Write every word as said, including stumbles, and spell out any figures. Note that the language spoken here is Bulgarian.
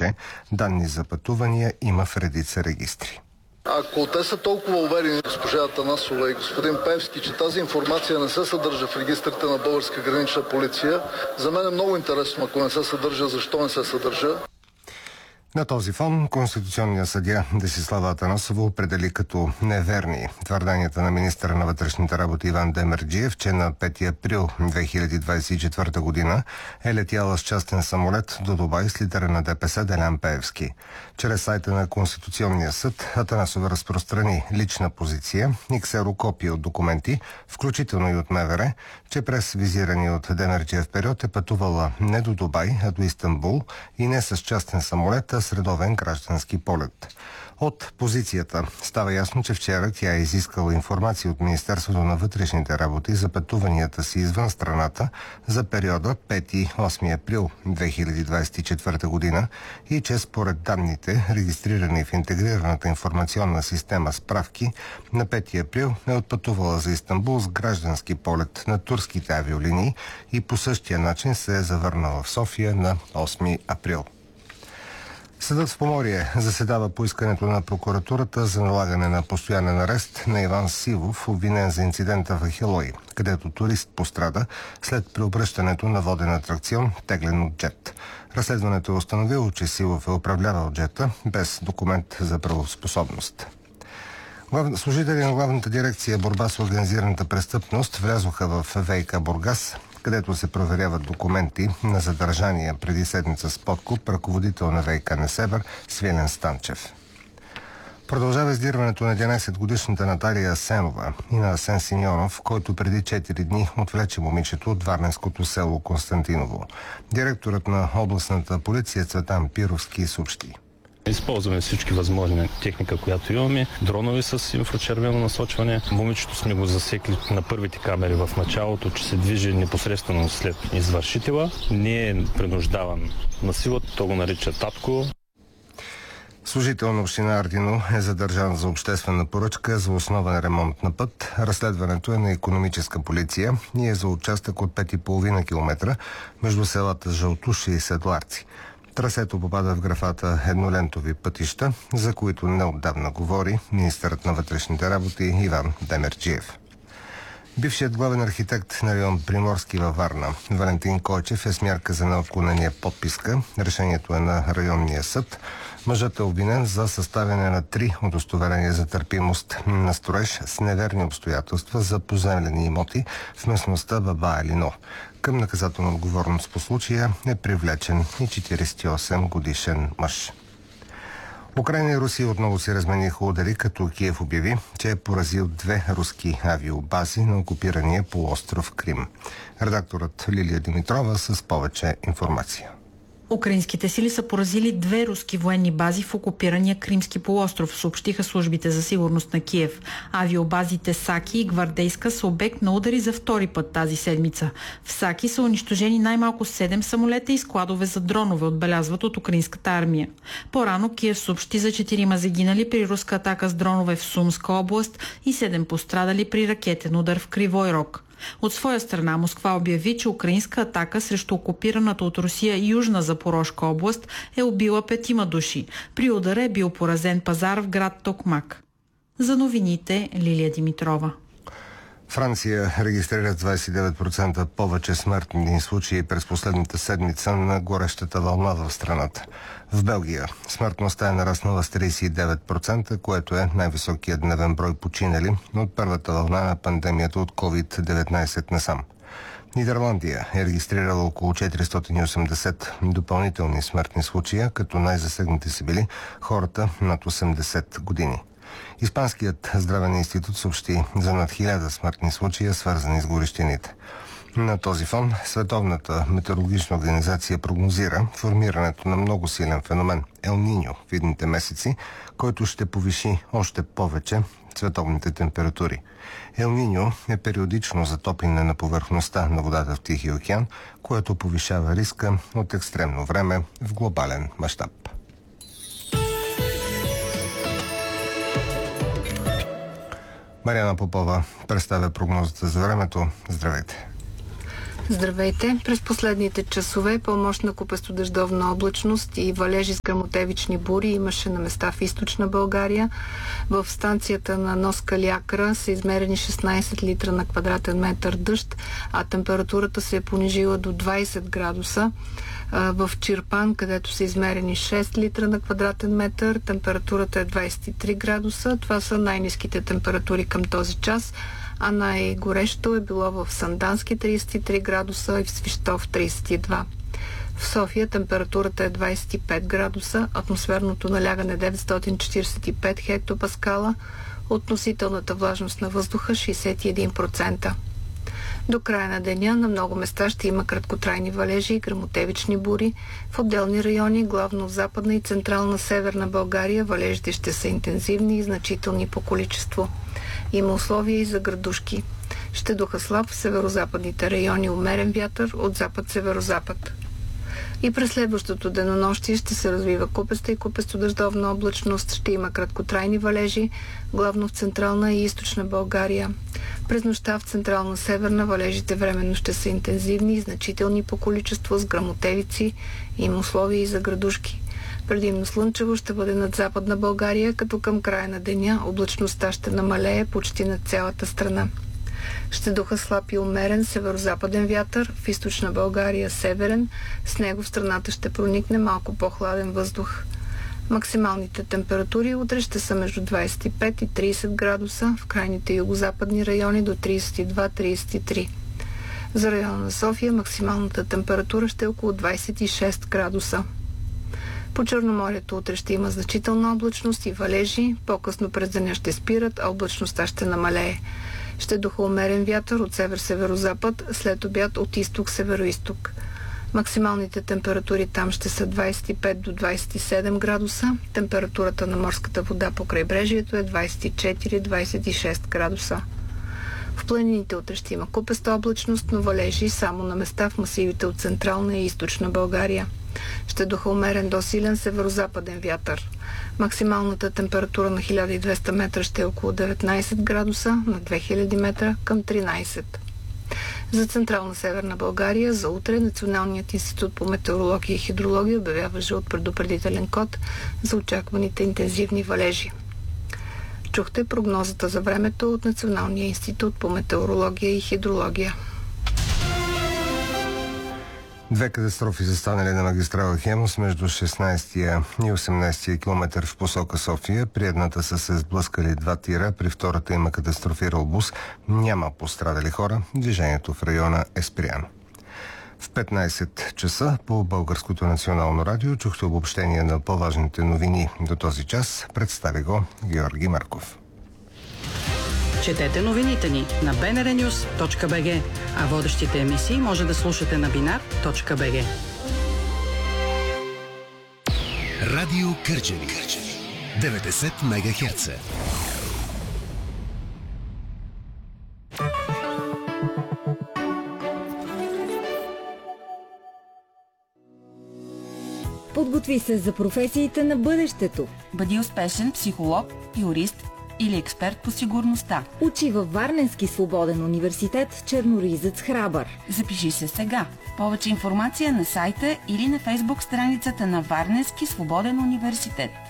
че данни за пътувания има в редица регистри. Ако те са толкова уверени, госпожа Атанасова и господин Пеевски, че тази информация не се съдържа в регистрите на Българска гранична полиция, за мен е много интересно, ако не се съдържа, защо не се съдържа. На този фон конституционният съдия Десислава Атанасова определи като неверни твърденията на министъра на вътрешните работи Иван Демерджиев, че на пети април две хиляди двадесет и четвърта година е летяла с частен самолет до Дубай с лидера на ДПС Делян Пеевски. Чрез сайта на Конституционния съд Атанасова разпространи лична позиция и ксерокопии от документи, включително и от МВР, че през визирания от Демерджиев период е пътувала не до Дубай, а до Истанбул и не с частен самолет, а с редовен граждански полет. От позицията става ясно, че вчера тя е изискала информация от Министерството на вътрешните работи за пътуванията си извън страната за периода пети-осми април две хиляди двадесет и четвърта година и че според данните, регистрирани в интегрираната информационна система справки, на пети април е отпътувала за Истанбул с граждански полет на турските авиолинии и по същия начин се е завърнала в София на осми април. Съдът в Поморие заседава по искането на прокуратурата за налагане на постоянен арест на Иван Сивов, обвинен за инцидента в Ахелой, където турист пострада след преобръщането на воден атракцион, теглен от джет. Разследването е установило, че Сивов е управлявал джета без документ за правоспособност. Служители на главната дирекция борба с организираната престъпност влязоха в ВиК Бургас, където се проверяват документи на задържания преди седмица с подкуп ръководител на ВиК Несебър Свилен Станчев. Продължава издирването на единадесетгодишната Наталия Асенова и на Асен Симеонов, който преди четири дни отвлече момичето от варненското село Константиново. Директорът на областната полиция Цветан Пировски съобщи. Използваме всички възможни техника, която имаме. Дронови с инфрачервено насочване. Момичето сме го засекли на първите камери в началото, че се движи непосредствено след извършителя. Не е принуждаван на силата, то го нарича татко. Служител на община Ардино е задържан за обществена поръчка за основен ремонт на път. Разследването е на икономическа полиция и е за участък от пет и половина километра между селата Жълтуша и Седларци. Трасето попада в графата еднолентови пътища, за които неотдавна говори министърът на вътрешните работи Иван Демерджиев. Бившият главен архитект на район Приморски във Варна Валентин Койчев е с мярка за неотклонение подписка. Решението е на районния съд. Мъжът е обвинен за съставяне на три удостоверения за търпимост на строеж с неверни обстоятелства за поземлени имоти в местността Баба Елино. Към наказателна отговорност по случая е привлечен и четиридесет и осем годишен мъж. Украйна и Русия отново си размениха удари, като Киев обяви, че е поразил две руски авиобази на окупирания полуостров Крим. Редакторът Лилия Димитрова с повече информация. Украинските сили са поразили две руски военни бази в окупирания Кримски полуостров, съобщиха службите за сигурност на Киев. Авиобазите Саки и Гвардейска са обект на удари за втори път тази седмица. В Саки са унищожени най-малко седем самолета и складове за дронове, отбелязват от украинската армия. По-рано Киев съобщи за четирима загинали при руска атака с дронове в Сумска област и седем пострадали при ракетен удар в Кривой Рог. От своя страна Москва обяви, че украинска атака срещу окупираната от Русия Южна Запорожка област е убила петима души. При удара е бил поразен пазар в град Токмак. За новините Лилия Димитрова. Франция регистрира двадесет и девет процента повече смъртни случаи през последната седмица на горещата вълна в страната. В Белгия смъртността е нараснала с тридесет и девет процента, което е най-високият дневен брой починали от първата вълна на пандемията от ковид деветнадесет насам. Нидерландия е регистрирала около четиристотин и осемдесет допълнителни смъртни случая, като най-засегнати са били хората над осемдесет години. Испанският здравен институт съобщи за над хиляда смъртни случая, свързани с горещините. На този фон Световната метеорологична организация прогнозира формирането на много силен феномен Ел Ниньо в идните месеци, който ще повиши още повече световните температури. Ел Ниньо е периодично затопляне на повърхността на водата в Тихия океан, което повишава риска от екстремно време в глобален мащаб. Мариана Попова представя прогнозата за времето. Здравейте! Здравейте! През последните часове по-мощна купестодъждовна облачност и валежи с гръмотевични бури имаше на места в източна България. В станцията на Нос Калиакра са измерени шестнайсет литра на квадратен метър дъжд, а температурата се е понижила до двайсет градуса. В Чирпан, където са измерени шест литра на квадратен метър, температурата е двайсет и три градуса. Това са най-ниските температури към този час, а най-горещо е било в Сандански трийсет и три градуса и в Свищов трийсет и два. В София температурата е двайсет и пет градуса, атмосферното налягане деветстотин четирийсет и пет хектопаскала, относителната влажност на въздуха шейсет и един процента. До края на деня на много места ще има краткотрайни валежи и гръмотевични бури. В отделни райони, главно в Западна и Централна Северна България, валежите ще са интензивни и значителни по количество. Има условия и за градушки. Ще духа слаб в северозападните райони, умерен вятър от запад-северозапад. И през следващото денонощие ще се развива купеста и купестодъждовна облачност. Ще има краткотрайни валежи, главно в Централна и Източна България. През нощта в Централна Северна валежите временно ще са интензивни и значителни по количество с гръмотевици. Има условия и за градушки. Предимно слънчево ще бъде над Западна България, като към края на деня облачността ще намалее почти над цялата страна. Ще духа слаб и умерен северо-западен вятър, в източна България северен, с него в страната ще проникне малко по-хладен въздух. Максималните температури утре ще са между двайсет и пет и трийсет градуса, в крайните югозападни райони до трийсет и два - трийсет и три. За района на София максималната температура ще е около двайсет и шест градуса. По Черноморието утре ще има значителна облачност и валежи, по-късно през деня ще спират, а облачността ще намалее. Ще духа умерен вятър от север-северозапад, след обяд от изток-североизток. Максималните температури там ще са двайсет и пет до двайсет и седем градуса. Температурата на морската вода по крайбрежието е двайсет и четири до двайсет и шест градуса. В планините утре ще има купеста облачност, но валежи само на места в масивите от Централна и Източна България. Ще духа умерен до силен северозападен вятър. Максималната температура на хиляда и двеста метра ще е около деветнайсет градуса, на две хиляди метра към тринайсет. За Централна Северна България за утре Националният институт по метеорология и хидрология обявява жълт предупредителен код за очакваните интензивни валежи. Чухте прогнозата за времето от Националния институт по метеорология и хидрология. Две катастрофи са станали на магистрала Хемус между шестнайсетия и осемнайсетия километър в посока София. При едната са се сблъскали два тира, при втората има катастрофирал бус. Няма пострадали хора. Движението в района е спряно. В петнайсет часа по Българското национално радио чухте обобщение на по-важните новини до този час. Представи го Георги Марков. Четете новините ни на би ен ар нюз точка би джи, а водещите емисии може да слушате на бинар точка би джи. Радио Кърджали деветдесет мегахерца. Подготви се за професиите на бъдещето. Бъди успешен психолог, юрист или експерт по сигурността. Учи във Варненски свободен университет Черноризец Храбър. Запиши се сега. Повече информация на сайта или на фейсбук страницата на Варненски свободен университет.